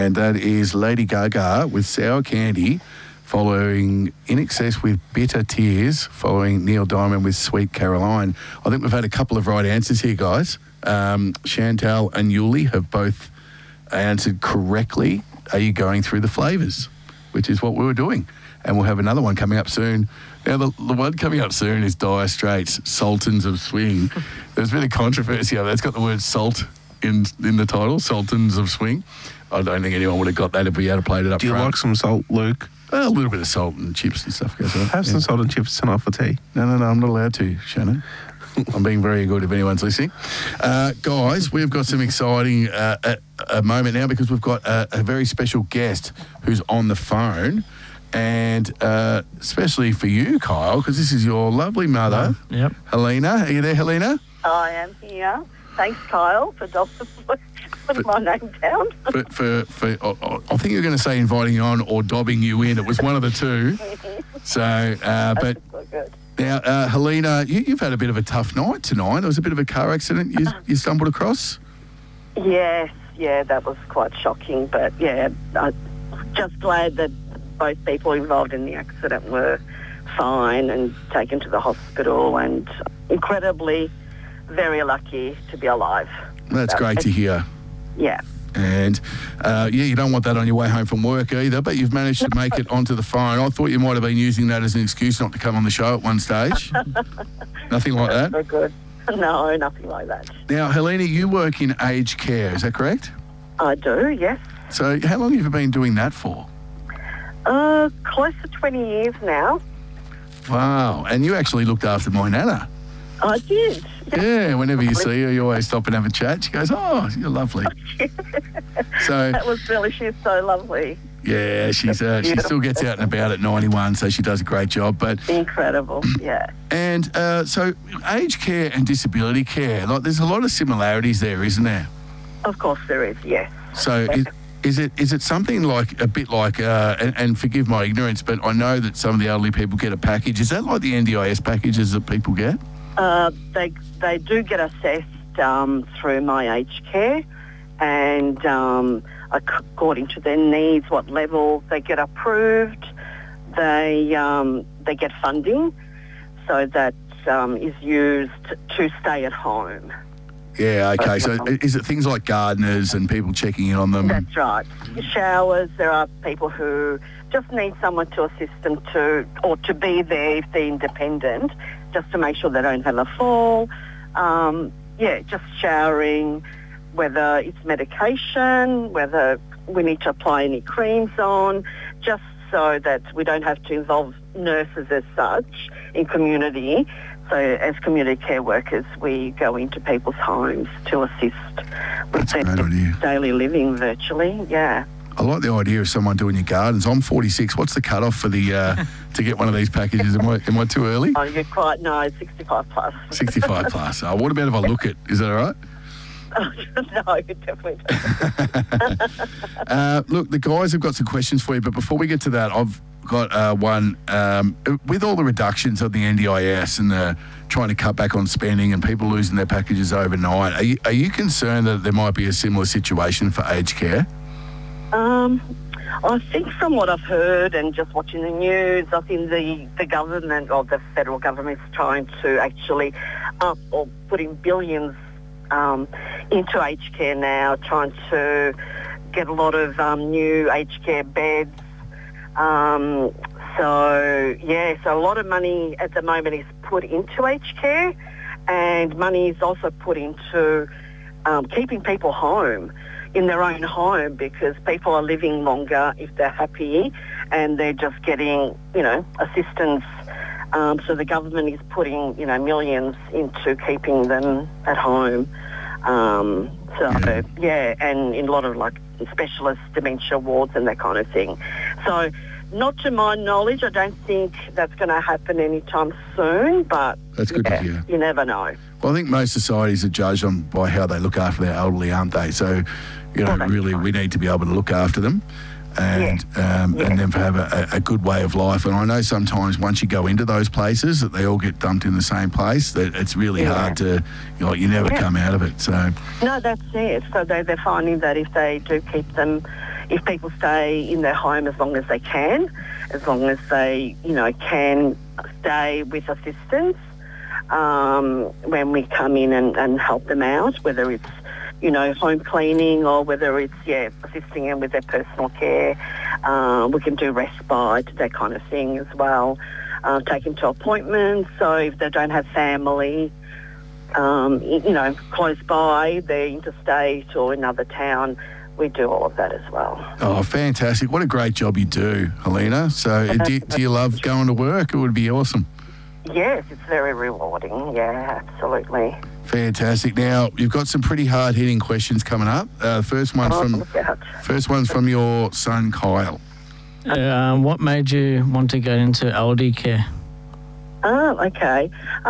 and that is Lady Gaga with Sour Candy, following In Excess with Bitter Tears, following Neil Diamond with Sweet Caroline. I think we've had a couple of right answers here, guys. Chantal and Yuli have both answered correctly. Are you going through the flavours? Which is what we were doing. And we'll have another one coming up soon. Now, the one coming up soon is Dire Straits, Sultans of Swing. There's been a controversy over that. It's got the word salt in the title, Sultans of Swing. I don't think anyone would have got that if we had played it up front. Do you like some salt, Luke? A little bit of salt and chips and stuff goes on. Have some salt and chips tonight for tea. No, I'm not allowed to, Shannon. I'm being very good if anyone's listening. Guys, we've got some exciting a moment now because we've got a very special guest who's on the phone. And especially for you, Kyle, because this is your lovely mother, Yep. Helena. Are you there, Helena? I am here. Thanks, Kyle, for putting my name down. I think you're going to say inviting you on or dobbing you in. It was one of the two. So, but Good. now, Helena, you've had a bit of a tough night tonight. There was a bit of a car accident you stumbled across. Yes, that was quite shocking. But, I'm just glad that both people involved in the accident were fine and taken to the hospital, and incredibly very lucky to be alive. That's great to hear. Yeah. And, you don't want that on your way home from work either, but you've managed to make it onto the phone. I thought you might have been using that as an excuse not to come on the show at one stage. Nothing like that? So good. No, nothing like that. Now, Helena, you work in aged care, is that correct? I do, yes. So how long have you been doing that for? Close to 20 years now. Wow. And you actually looked after my nana. I did. Yeah, whenever you see her, you always stop and have a chat. She goes, oh, you're lovely. So that was really, she's so lovely. Yeah, she still gets out and about at 91, so she does a great job. But incredible, yeah. And so aged care and disability care, like there's a lot of similarities there, isn't there? Of course there is, yes. So is it something like a bit like, and forgive my ignorance, but I know that some of the elderly people get a package. Is that like the NDIS packages that people get? They do get assessed through My Aged Care, and according to their needs, what level they get approved, they get funding, so that is used to stay at home. Yeah, okay. So is it things like gardeners and people checking in on them? That's right. Showers, there are people who just need someone to assist them to be there if they're independent, just to make sure they don't have a fall. Just showering, whether it's medication, whether we need to apply any creams on, just so that we don't have to involve nurses as such in community. So as community care workers, we go into people's homes to assist with their daily living virtually, yeah. I like the idea of someone doing your gardens. I'm 46. What's the cut-off for the to get one of these packages? Am I too early? Oh, you're quite, no, 65 plus. 65 plus. What about if I look it? Is that all right? No, you definitely don't. Look, the guys have got some questions for you, but before we get to that, I've got one. With all the reductions of the NDIS and the trying to cut back on spending and people losing their packages overnight, are you concerned that there might be a similar situation for aged care? I think from what I've heard and just watching the news, I think the government or the federal government is trying to actually up or putting billions into aged care now, trying to get a lot of new aged care beds. So a lot of money at the moment is put into aged care, and money is also put into keeping people home, in their own home, because people are living longer if they're happy and they're just getting, assistance. So the government is putting, millions into keeping them at home. And in a lot of specialist dementia wards and that kind of thing. So not to my knowledge, I don't think that's going to happen anytime soon, but that's good to hear. You never know. Well, I think most societies are judged by how they look after their elderly, aren't they? So, really, we need to be able to look after them and then have a good way of life. And I know sometimes once you go into those places that they all get dumped in the same place, that it's really hard to, you never come out of it. So no, that's it. So they're finding that if they do keep them if people stay in their home as long as they can, as long as they, can stay with assistance when we come in and help them out, whether it's, home cleaning or whether it's, assisting them with their personal care. We can do respite, that kind of thing as well. Take them to appointments, so if they don't have family, close by, they're interstate or another town, we do all of that as well. Oh, fantastic. What a great job you do, Helena. So do you love going to work? It would be awesome. Yes, it's very rewarding. Yeah, absolutely. Fantastic. Now, you've got some pretty hard-hitting questions coming up. First one's from your son, Kyle. What made you want to go into elderly care? Oh, okay.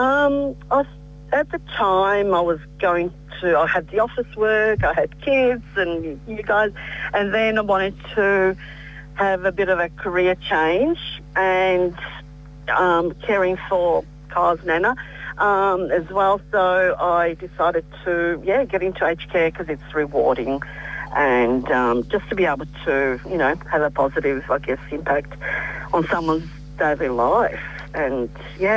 At the time, I had the office work, I had kids and you guys, and then I wanted to have a bit of a career change and caring for Kyle's nana as well. So I decided to, get into aged care because it's rewarding and just to be able to, have a positive, I guess, impact on someone's daily life and,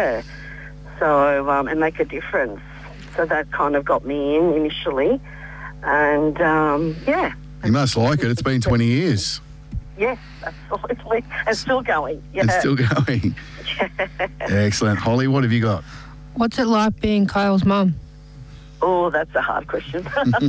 so, and make a difference. So that kind of got me in initially. And, You must like it. It's been 20 years. Yes, absolutely. And still going. Yeah. It's still going. Excellent. Holly, what have you got? What's it like being Kyle's mum? Oh, that's a hard question.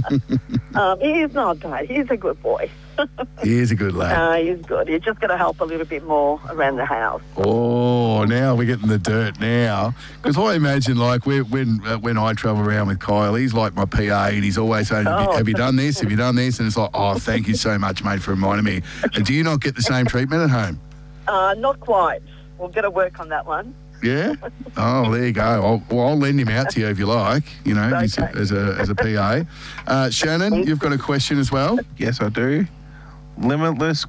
He's not bad. He's a good boy. He is a good lad. He's good. He's just got to help a little bit more around the house. Oh, now we're getting the dirt now. Because I imagine, like, when I travel around with Kyle, he's like my PA and he's always saying, have you done this? Have you done this? And it's like, oh, thank you so much, mate, for reminding me. And do you not get the same treatment at home? Not quite. We'll get to work on that one. Yeah? Oh, there you go. I'll lend him out to you if you like, Okay. as a PA. Shannon, you've got a question as well? Yes, I do. Limitless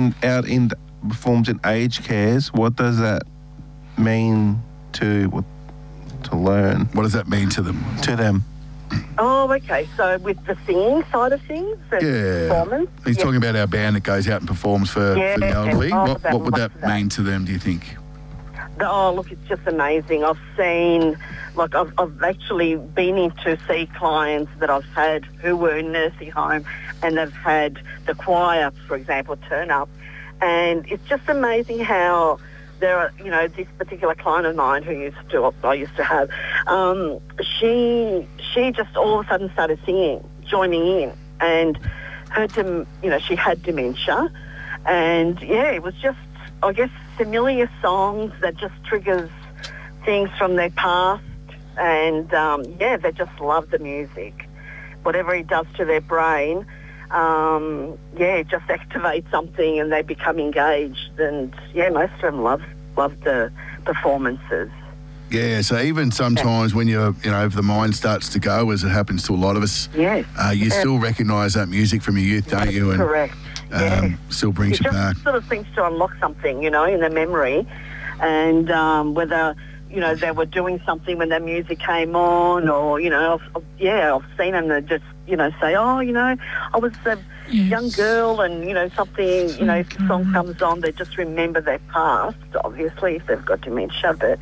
performs in aged cares. What does that mean to learn? What does that mean to them? To them. Oh, okay. So with the singing side of things, and performance. He's talking about our band that goes out and performs for the elderly. What would that mean to them, do you think? Oh, look, it's just amazing. I've seen, I've actually been in to see clients that I've had who were in nursing home and they've had the choir, for example, turn up. And it's just amazing how there are, this particular client of mine I used to have, she just all of a sudden started singing, joining in. And she had dementia. And, it was just, I guess, familiar songs that just triggers things from their past and they just love the music. Whatever it does to their brain, it just activates something and they become engaged and most of them love the performances. Yeah, so even sometimes when if the mind starts to go, as it happens to a lot of us, you still recognise that music from your youth, don't you? And, correct. Still brings you back. It just sort of seems to unlock something, in their memory. And whether, they were doing something when their music came on or, I've seen them just, say, oh, I was a young girl and, something, if the song comes on, they just remember their past, obviously, if they've got dementia. But,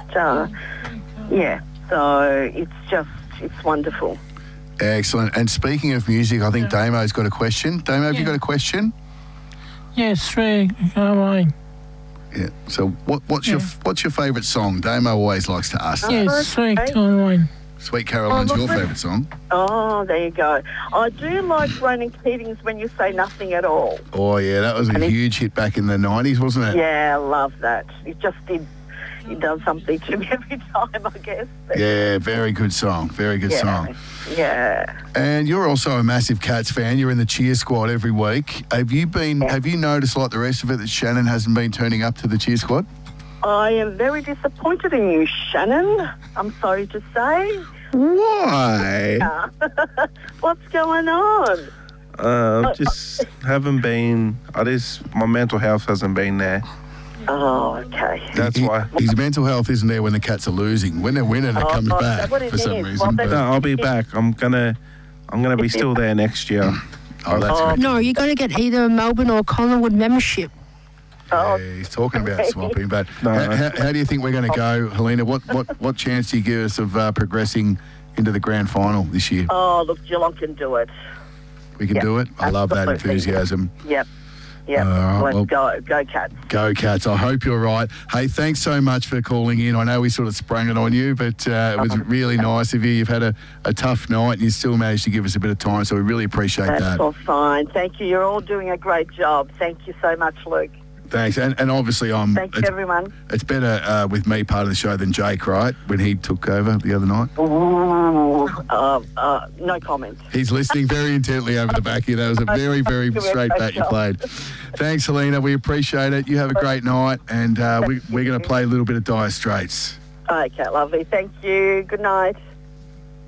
so it's wonderful. Excellent. And speaking of music, I think Damo's got a question. Damo, have you got a question? Yes, Sweet Caroline. Yeah. So what's your favourite song? Damo always likes to ask that. Yes, Sweet Caroline. Sweet Caroline's your favourite song. Oh, there you go. I do like Ronan Keating's When You Say Nothing at All. Oh, yeah, that was a huge hit back in the 90s, wasn't it? Yeah, I love that. It does something to me every time, I guess. Yeah, very good song. Very good song. Yeah. And you're also a massive Cats fan. You're in the cheer squad every week. Have you noticed, like the rest of it, that Shannon hasn't been turning up to the cheer squad? I am very disappointed in you, Shannon. I'm sorry to say. Why? What's going on? Just haven't been. My mental health hasn't been there. Oh, okay. That's why. His mental health isn't there when the Cats are losing. When they're winning, it comes back for some reason. Well, No, I'll be back. I'm gonna be still there next year. Oh, that's Oh. right. No, you're going to get either a Melbourne or Collingwood membership. Oh, Yeah, he's talking about swapping, but No. how do you think we're going to go, Helena? What chance do you give us of progressing into the grand final this year? oh, look, Geelong can do it. We can Yep, do it. I love that absolutely. enthusiasm. Yep. All right, Let's well- go Cats. Go Cats. I hope you're right. Hey, thanks so much for calling in. I know we sort of sprung it on you, but it was really nice of you. You've had a tough night and you still managed to give us a bit of time, so we really appreciate That's that. all fine. Thank you. You're all doing a great job. Thank you so much, Luke. Thanks. And obviously, Thank you, everyone. it's better with me part of the show than Jake, right? When he took over the other night. Ooh, no comment. He's listening very intently over the back here. That was a very, very straight bat you played. Thanks, Helena. We appreciate it. You have a great night, and we're going to play a little bit of Dire Straits. Okay, lovely. Thank you. Good night.